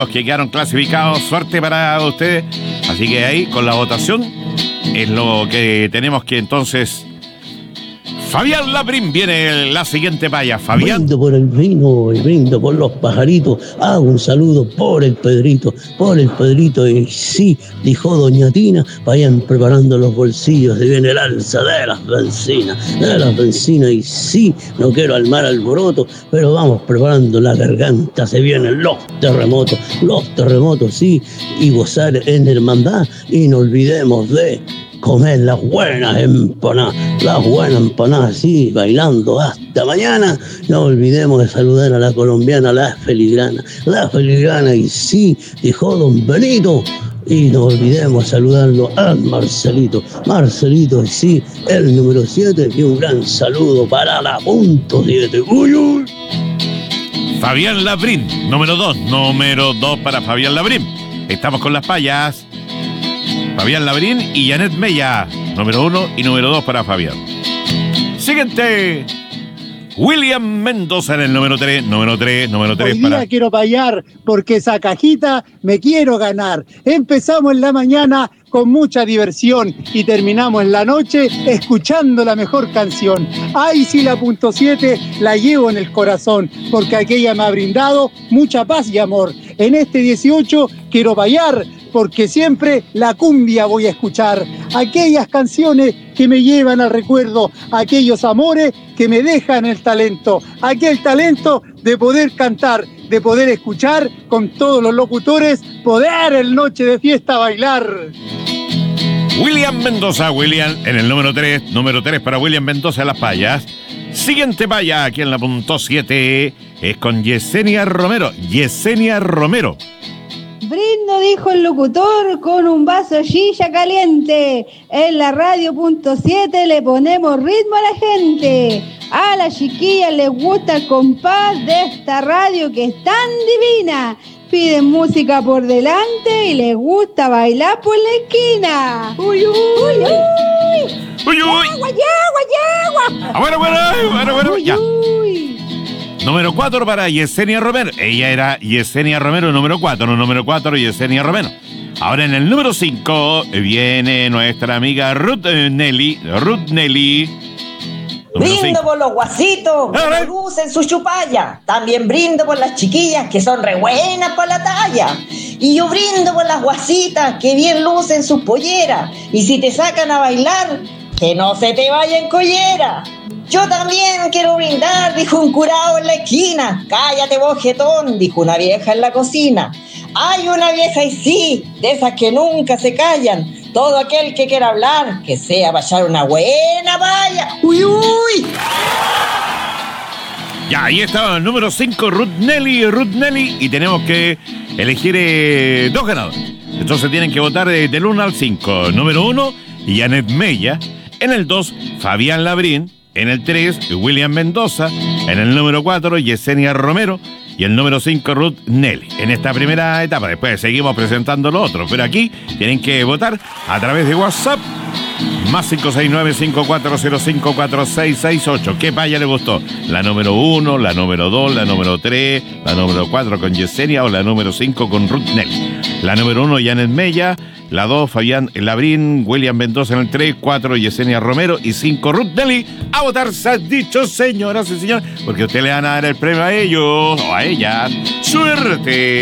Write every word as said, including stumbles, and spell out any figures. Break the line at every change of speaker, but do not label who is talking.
Los que quedaron clasificados, suerte para ustedes. Así que ahí, con la votación, es lo que tenemos que entonces... Fabián Labrín viene la siguiente paya. Fabián.
Brindo por el vino y brindo por los pajaritos. Hago un saludo por el Pedrito, por el Pedrito. Y sí, dijo doña Tina, vayan preparando los bolsillos. Se viene el alza de las bencinas, de las bencinas. Y sí, no quiero armar alboroto, pero vamos preparando la garganta. Se vienen los terremotos, los terremotos, sí. Y gozar en hermandad. Y no olvidemos de... comer las buenas empanadas, las buenas empanadas, sí, bailando hasta mañana. No olvidemos de saludar a la colombiana, la filigrana, la filigrana, y sí, dijo don Benito. Y no olvidemos saludarlo a Marcelito, Marcelito, y sí, el número siete, y un gran saludo para la punto siete. Uy, uy.
Fabián Labrín, número dos, número dos para Fabián Labrín. Estamos con las payas. Fabián Labrín y Janet Mella, número uno y número dos para Fabián. Siguiente, William Mendoza en el número tres, número tres, número tres
Hoy
para...
día quiero payar porque esa cajita me quiero ganar. Empezamos en la mañana con mucha diversión y terminamos en la noche escuchando la mejor canción. Ay, sí, la punto siete la llevo en el corazón porque aquella me ha brindado mucha paz y amor. En este dieciocho quiero payar porque siempre la cumbia voy a escuchar. Aquellas canciones que me llevan al recuerdo, aquellos amores que me dejan el talento, aquel talento de poder cantar, de poder escuchar con todos los locutores, poder en noche de fiesta bailar.
William Mendoza, William en el número tres, número tres para William Mendoza en las payas. Siguiente paya aquí en la punto siete es con Yesenia Romero, Yesenia Romero.
Brindo, dijo el locutor, con un vaso de chicha caliente. En la radio punto siete le ponemos ritmo a la gente. A las chiquillas les gusta el compás de esta radio que es tan divina. Piden música por delante y les gusta bailar por la esquina. Uy, uy, uy, uy.
Uy, uy.
Yagua, yagua, yagua.
Ah, bueno, bueno, bueno, bueno,
Uy,
ya.
uy.
Número cuatro para Yesenia Romero. Ella era Yesenia Romero, número cuatro, número cuatro, Yesenia Romero. Ahora en el número cinco viene nuestra amiga Ruth Nelly. Ruth Nelly.
Brindo cinco. Por los guasitos, que
¡Eh!
lucen su chupalla. También brindo por las chiquillas que son re buenas para la talla. Y yo brindo por las guasitas que bien lucen sus polleras. Y si te sacan a bailar, que no se te vaya en collera. Yo también quiero brindar, dijo un curado en la esquina. Cállate vos, jetón, dijo una vieja en la cocina. Hay una vieja y sí, de esas que nunca se callan. Todo aquel que quiera hablar, que sea para echar una buena valla. ¡Uy, uy!
Ya, ahí estaba el número cinco, Ruth Nelly, Ruth Nelly. Y tenemos que elegir eh, dos ganadores. Entonces tienen que votar eh, del uno al cinco. Número uno, Janet Mella. En el dos, Fabián Labrín. En el tres, William Mendoza. En el número cuatro, Yesenia Romero. Y el número cinco, Ruth Nelly. En esta primera etapa, después seguimos presentando los otros. Pero aquí tienen que votar a través de WhatsApp. Más cinco seis nueve, cinco cuatro cero cinco, cuatro seis seis ocho. ¿Qué paya le gustó? ¿La número uno, la número dos, la número tres, la número cuatro con Yesenia o la número cinco con Ruth Nelly? La número uno, Janet Mella. La dos, Fabián Labrín. William Mendoza en el tres. cuatro, Yesenia Romero. Y cinco, Ruth Nelly. A votar se ha dicho, señoras y señores, porque usted le van a dar el premio a ellos o a ellas. ¡Suerte!